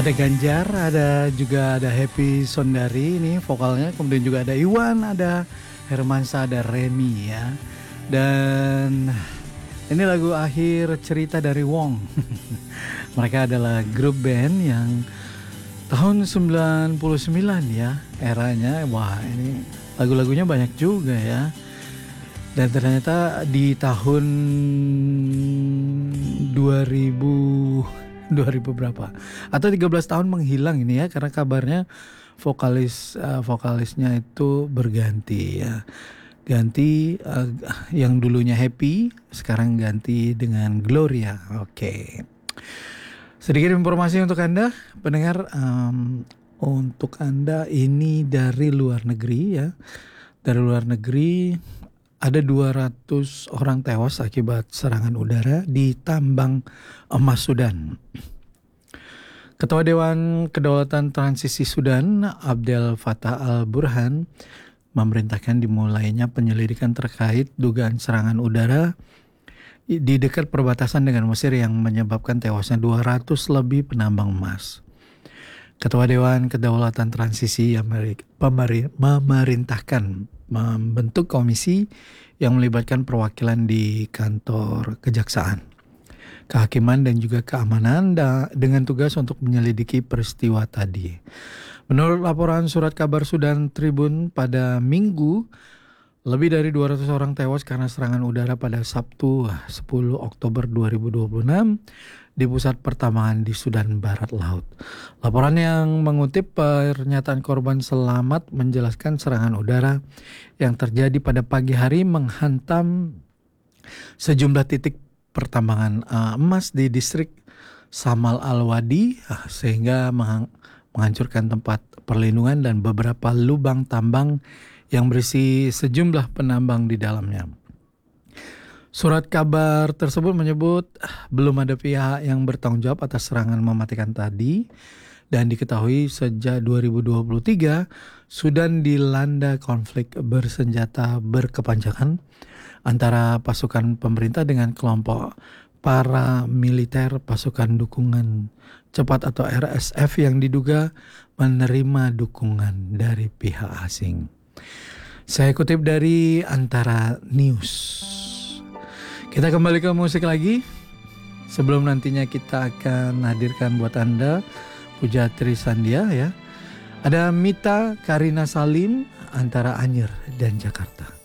Ada Ganjar, ada Happy Sondari ini vokalnya, kemudian juga ada Iwan, ada Hermansa, ada Remy ya. Dan ini lagu akhir cerita dari Wong. Mereka adalah grup band yang tahun 99 ya eranya. Wah, ini lagu-lagunya banyak juga ya. Dan ternyata di tahun 2000 berapa? Atau 13 tahun menghilang ini ya, karena kabarnya vokalisnya itu berganti ya. Ganti yang dulunya Happy, sekarang ganti dengan Gloria. Oke. Sedikit informasi untuk Anda pendengar, untuk Anda ini dari luar negeri ya. Dari luar negeri ada 200 orang tewas akibat serangan udara di tambang emas Sudan. Ketua Dewan Kedaulatan Transisi Sudan, Abdel Fattah al-Burhan, memerintahkan dimulainya penyelidikan terkait dugaan serangan udara di dekat perbatasan dengan Mesir yang menyebabkan tewasnya 200 lebih penambang emas. Ketua Dewan Kedaulatan Transisi memerintahkan membentuk komisi yang melibatkan perwakilan di kantor kejaksaan, kehakiman dan juga keamanan dengan tugas untuk menyelidiki peristiwa tadi. Menurut laporan surat kabar Sudan Tribune pada Minggu, lebih dari 200 orang tewas karena serangan udara pada Sabtu 10 Oktober 2026 di pusat pertambangan di Sudan Barat Laut. Laporan yang mengutip pernyataan korban selamat menjelaskan serangan udara yang terjadi pada pagi hari menghantam sejumlah titik pertambangan emas di distrik Samal Al-Wadi sehingga menghancurkan tempat perlindungan dan beberapa lubang tambang yang berisi sejumlah penambang di dalamnya. Surat kabar tersebut menyebut belum ada pihak yang bertanggung jawab atas serangan mematikan tadi, dan diketahui sejak 2023 Sudan dilanda konflik bersenjata berkepanjangan antara pasukan pemerintah dengan kelompok paramiliter pasukan dukungan cepat atau RSF yang diduga menerima dukungan dari pihak asing. Saya kutip dari Antara News. Kita kembali ke musik lagi. Sebelum nantinya kita akan hadirkan buat Anda Pujatri Sandia ya. Ada Mita Karina Salim, Antara Anyer dan Jakarta.